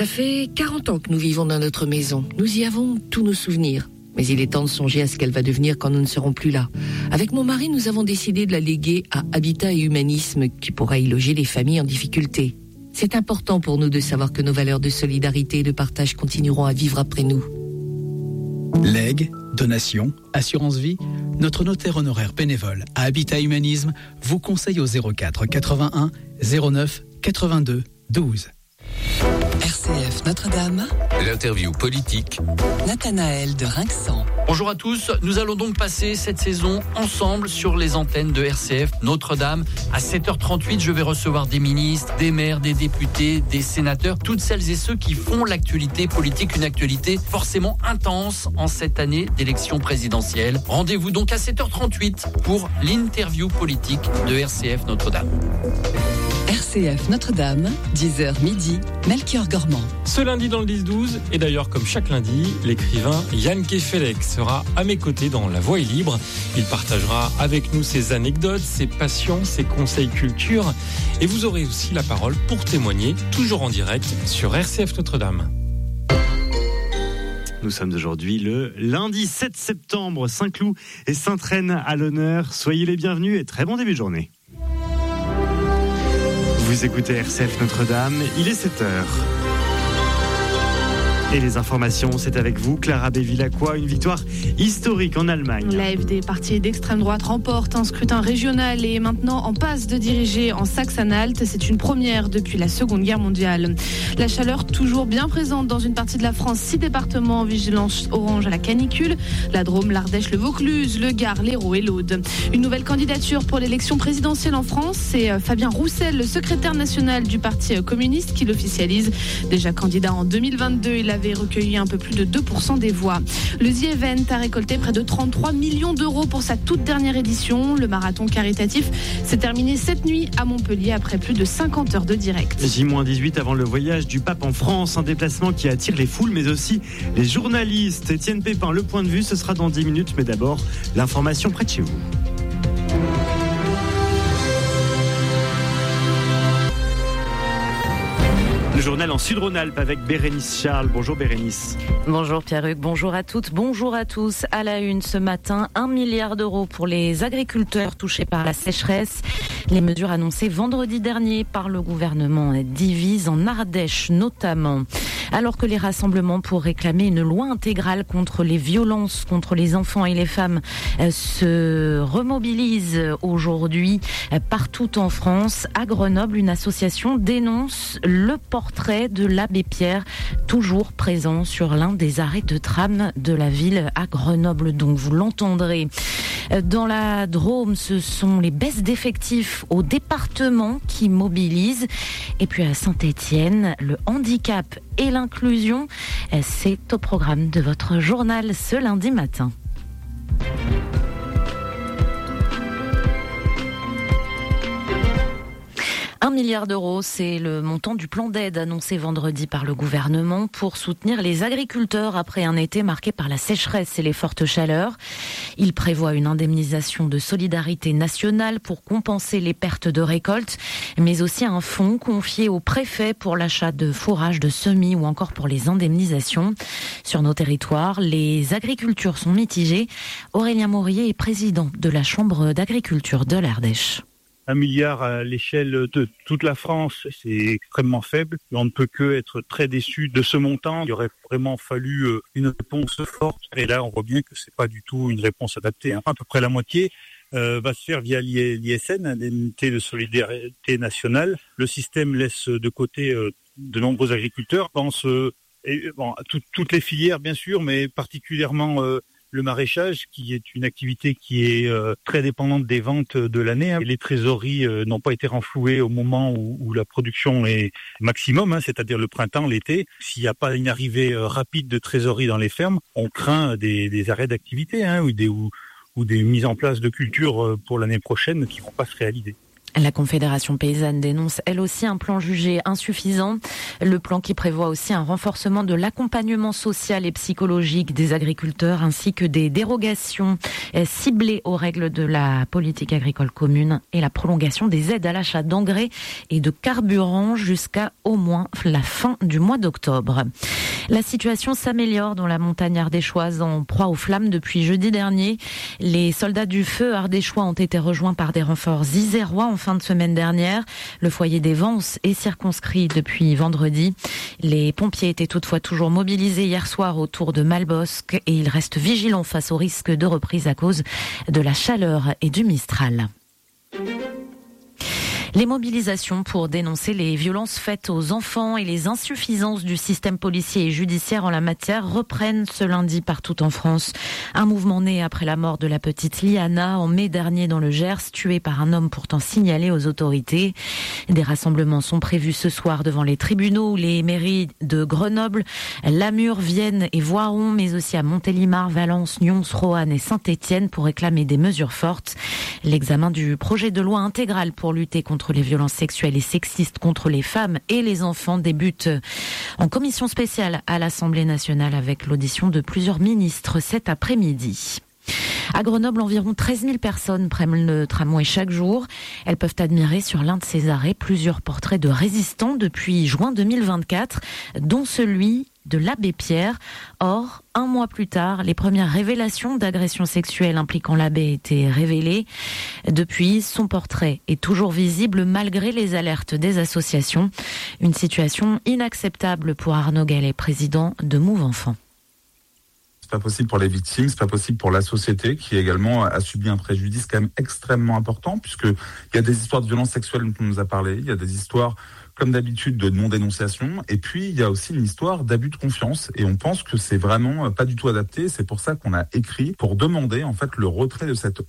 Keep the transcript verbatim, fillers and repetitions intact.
Ça fait quarante ans que nous vivons dans notre maison. Nous y avons tous nos souvenirs. Mais il est temps de songer à ce qu'elle va devenir quand nous ne serons plus là. Avec mon mari, nous avons décidé de la léguer à Habitat et Humanisme, qui pourra y loger les familles en difficulté. C'est important pour nous de savoir que nos valeurs de solidarité et de partage continueront à vivre après nous. Legs, donations, assurance vie, notre notaire honoraire bénévole à Habitat Humanisme vous conseille au zéro quatre quatre-vingt-un zéro neuf quatre-vingt-deux douze. R C F Notre-Dame. L'interview politique. Nathanaël de Rinxan. Bonjour à tous, nous allons donc passer cette saison ensemble sur les antennes de R C F Notre-Dame. À sept heures trente-huit, je vais recevoir des ministres, des maires, des députés, des sénateurs, toutes celles et ceux qui font l'actualité politique, une actualité forcément intense en cette année d'élection présidentielle. Rendez-vous donc à sept heures trente-huit pour l'interview politique de R C F Notre-Dame. R C F Notre-Dame, dix heures midi, Melchior Gormand. Ce lundi dans le dix douze, et d'ailleurs comme chaque lundi, l'écrivain Jan Kefelec sera à mes côtés dans La Voix est libre. Il partagera avec nous ses anecdotes, ses passions, ses conseils culture. Et vous aurez aussi la parole pour témoigner, toujours en direct, sur R C F Notre-Dame. Nous sommes aujourd'hui le lundi sept septembre, Saint-Cloud et Sainte-Reine à l'honneur. Soyez les bienvenus et très bon début de journée. Vous écoutez R C F Notre-Dame, il est sept heures. Et les informations, c'est avec vous, Clara Bévilacqua, une victoire historique en Allemagne. L'A F D, parti d'extrême droite, remporte un scrutin régional et est maintenant en passe de diriger en Saxe-Anhalt. C'est une première depuis la Seconde Guerre mondiale. La chaleur toujours bien présente dans une partie de la France. Six départements en vigilance orange à la canicule. La Drôme, l'Ardèche, le Vaucluse, le Gard, l'Hérault et l'Aude. Une nouvelle candidature pour l'élection présidentielle en France. C'est Fabien Roussel, le secrétaire national du Parti communiste, qui l'officialise. Déjà candidat en deux mille vingt-deux, il avait recueilli un peu plus de deux pour cent des voix. Le The Event a récolté près de trente-trois millions d'euros pour sa toute dernière édition. Le marathon caritatif s'est terminé cette nuit à Montpellier après plus de cinquante heures de direct. J dix-huit avant le voyage du pape en France, un déplacement qui attire les foules mais aussi les journalistes. Étienne Pépin, le point de vue, ce sera dans dix minutes, mais d'abord l'information près de chez vous. Le journal en Sud-Rhône-Alpes avec Bérénice Charles. Bonjour Bérénice. Bonjour Pierre-Hugues, bonjour à toutes, bonjour à tous. À la une ce matin, un milliard d'euros pour les agriculteurs touchés par la sécheresse. Les mesures annoncées vendredi dernier par le gouvernement divisent en Ardèche notamment. Alors que les rassemblements pour réclamer une loi intégrale contre les violences contre les enfants et les femmes se remobilisent aujourd'hui partout en France, à Grenoble, une association dénonce le portrait de l'abbé Pierre, toujours présent sur l'un des arrêts de tram de la ville à Grenoble. Donc vous l'entendrez. Dans la Drôme, ce sont les baisses d'effectifs au département qui mobilisent. Et puis à Saint-Étienne, le handicap et l'inclusion, c'est au programme de votre journal ce lundi matin. Un milliard d'euros, c'est le montant du plan d'aide annoncé vendredi par le gouvernement pour soutenir les agriculteurs après un été marqué par la sécheresse et les fortes chaleurs. Il prévoit une indemnisation de solidarité nationale pour compenser les pertes de récolte, mais aussi un fonds confié au préfet pour l'achat de fourrage, de semis ou encore pour les indemnisations. Sur nos territoires, les agricultures sont mitigées. Aurélien Maurier est président de la Chambre d'agriculture de l'Ardèche. Un milliard à l'échelle de toute la France, c'est extrêmement faible. On ne peut que être très déçu de ce montant. Il aurait vraiment fallu une réponse forte. Et là, on voit bien que c'est pas du tout une réponse adaptée. À peu près la moitié euh, va se faire via l'I S N, l'indemnité de solidarité nationale. Le système laisse de côté euh, de nombreux agriculteurs. Je pense euh, et, bon, à tout, toutes les filières, bien sûr, mais particulièrement euh, le maraîchage, qui est une activité qui est euh, très dépendante des ventes de l'année. Hein. Les trésoreries euh, n'ont pas été renflouées au moment où, où la production est maximum, hein, c'est-à-dire le printemps, l'été. S'il n'y a pas une arrivée euh, rapide de trésorerie dans les fermes, on craint des, des arrêts d'activité, hein, ou, des, ou, ou des mises en place de cultures euh, pour l'année prochaine qui ne vont pas se réaliser. La Confédération paysanne dénonce elle aussi un plan jugé insuffisant. Le plan qui prévoit aussi un renforcement de l'accompagnement social et psychologique des agriculteurs ainsi que des dérogations ciblées aux règles de la politique agricole commune et la prolongation des aides à l'achat d'engrais et de carburant jusqu'à au moins la fin du mois d'octobre. La situation s'améliore dans la montagne ardéchoise en proie aux flammes depuis jeudi dernier. Les soldats du feu ardéchois ont été rejoints par des renforts isérois en fin de semaine dernière. Le foyer des Vences est circonscrit depuis vendredi. Les pompiers étaient toutefois toujours mobilisés hier soir autour de Malbosc et ils restent vigilants face au risque de reprise à cause de la chaleur et du Mistral. Les mobilisations pour dénoncer les violences faites aux enfants et les insuffisances du système policier et judiciaire en la matière reprennent ce lundi partout en France. Un mouvement né après la mort de la petite Liana en mai dernier dans le Gers, tuée par un homme pourtant signalé aux autorités. Des rassemblements sont prévus ce soir devant les tribunaux, les mairies de Grenoble, Lamure, Vienne et Voiron, mais aussi à Montélimar, Valence, Nyons, Roanne et Saint-Étienne pour réclamer des mesures fortes. L'examen du projet de loi intégral pour lutter contre contre les violences sexuelles et sexistes contre les femmes et les enfants débute en commission spéciale à l'Assemblée nationale avec l'audition de plusieurs ministres cet après-midi. À Grenoble, environ treize mille personnes prennent le tramway chaque jour. Elles peuvent admirer sur l'un de ces arrêts plusieurs portraits de résistants depuis juin deux mille vingt-quatre, dont celui de l'abbé Pierre. Or, un mois plus tard, les premières révélations d'agressions sexuelles impliquant l'abbé étaient révélées. Depuis, son portrait est toujours visible malgré les alertes des associations. Une situation inacceptable pour Arnaud Gallet, président de Move Enfants. C'est pas possible pour les victimes, c'est pas possible pour la société qui également a subi un préjudice quand même extrêmement important, puisque il y a des histoires de violences sexuelles dont on nous a parlé, il y a des histoires comme d'habitude de non-dénonciation, et puis il y a aussi une histoire d'abus de confiance, et on pense que c'est vraiment pas du tout adapté. C'est pour ça qu'on a écrit pour demander en fait le retrait de cette